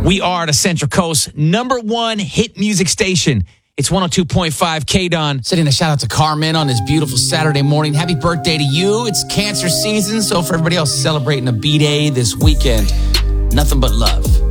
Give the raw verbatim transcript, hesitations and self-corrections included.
We are the Central Coast number one hit music station. It's one oh two point five K-Don. Sending a shout out to Carmen on this beautiful Saturday morning. Happy birthday to you. It's cancer season, so for everybody else celebrating a B-Day this weekend, nothing but love.